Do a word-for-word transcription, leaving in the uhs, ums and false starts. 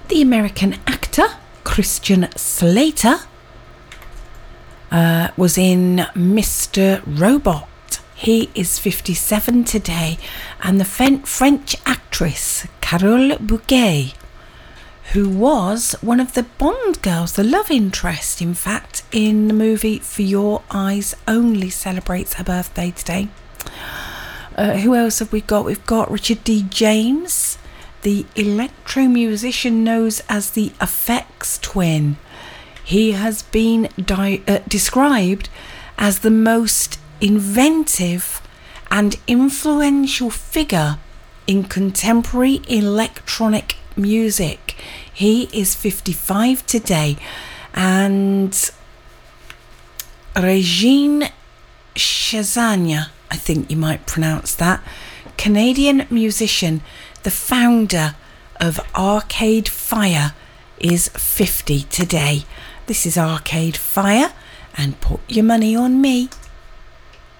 The American actor Christian Slater uh, was in Mister Robot. He is fifty-seven today. And the French actress Carole Bouquet, who was one of the Bond girls, the love interest, in fact, in the movie For Your Eyes Only, celebrates her birthday today. Uh, who else have we got? We've got Richard D. James, the electro musician known as the Aphex Twin. He has been di- uh, described as the most inventive and influential figure in contemporary electronic music. He is fifty-five today. And Regine Chazania, I think you might pronounce that, Canadian musician, the founder of Arcade Fire, is fifty today. This is Arcade Fire, and put your money on me.